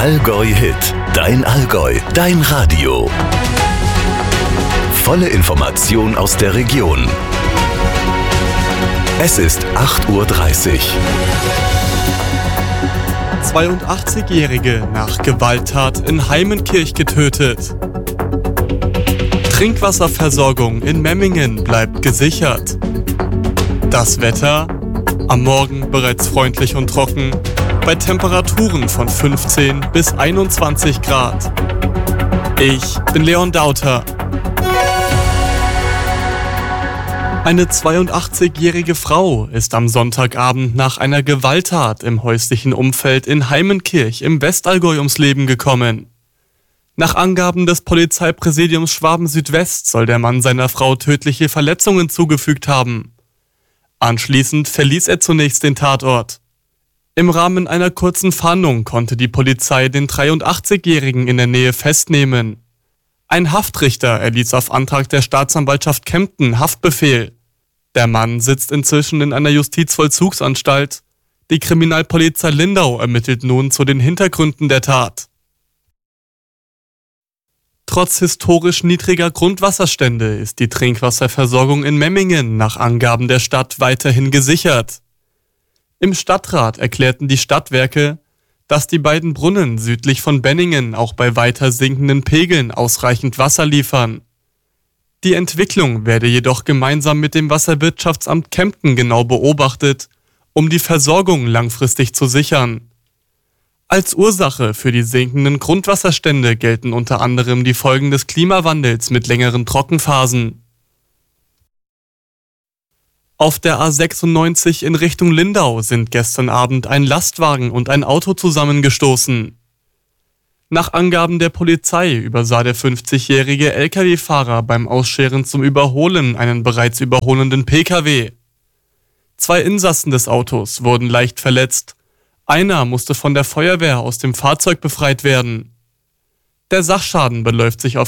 Allgäu Hit, dein Allgäu, dein Radio. Volle Information aus der Region. Es ist 8:30 Uhr. 82-Jährige nach Gewalttat in Heimenkirch getötet. Trinkwasserversorgung in Memmingen bleibt gesichert. Das Wetter? Am Morgen bereits freundlich und trocken, bei Temperaturen von 15 bis 21 Grad. Ich bin Leon Dauter. Eine 82-jährige Frau ist am Sonntagabend nach einer Gewalttat im häuslichen Umfeld in Heimenkirch im Westallgäu ums Leben gekommen. Nach Angaben des Polizeipräsidiums Schwaben-Südwest soll der Mann seiner Frau tödliche Verletzungen zugefügt haben. Anschließend verließ er zunächst den Tatort. Im Rahmen einer kurzen Fahndung konnte die Polizei den 83-Jährigen in der Nähe festnehmen. Ein Haftrichter erließ auf Antrag der Staatsanwaltschaft Kempten Haftbefehl. Der Mann sitzt inzwischen in einer Justizvollzugsanstalt. Die Kriminalpolizei Lindau ermittelt nun zu den Hintergründen der Tat. Trotz historisch niedriger Grundwasserstände ist die Trinkwasserversorgung in Memmingen nach Angaben der Stadt weiterhin gesichert. Im Stadtrat erklärten die Stadtwerke, dass die beiden Brunnen südlich von Benningen auch bei weiter sinkenden Pegeln ausreichend Wasser liefern. Die Entwicklung werde jedoch gemeinsam mit dem Wasserwirtschaftsamt Kempten genau beobachtet, um die Versorgung langfristig zu sichern. Als Ursache für die sinkenden Grundwasserstände gelten unter anderem die Folgen des Klimawandels mit längeren Trockenphasen. Auf der A96 in Richtung Lindau sind gestern Abend ein Lastwagen und ein Auto zusammengestoßen. Nach Angaben der Polizei übersah der 50-jährige Lkw-Fahrer beim Ausscheren zum Überholen einen bereits überholenden Pkw. 2 Insassen des Autos wurden leicht verletzt. Einer musste von der Feuerwehr aus dem Fahrzeug befreit werden. Der Sachschaden beläuft sich auf